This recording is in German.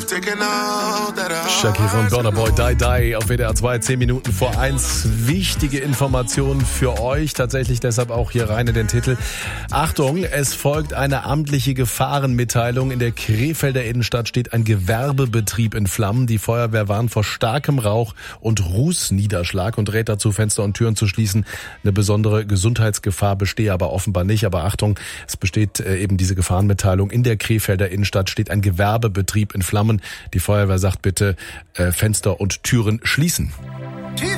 Shakira und Burna Boy, Die Die auf WDR 2, 10 Minuten vor 1. Wichtige Informationen für euch, tatsächlich deshalb auch hier rein in den Titel. Achtung, es folgt eine amtliche Gefahrenmitteilung. In der Krefelder Innenstadt steht ein Gewerbebetrieb in Flammen. Die Feuerwehr warnt vor starkem Rauch und Rußniederschlag und rät dazu, Fenster und Türen zu schließen. Eine besondere Gesundheitsgefahr bestehe aber offenbar nicht. Aber Achtung, es besteht eben diese Gefahrenmitteilung. In der Krefelder Innenstadt steht ein Gewerbebetrieb in Flammen. Die Feuerwehr sagt bitte, Fenster und Türen schließen.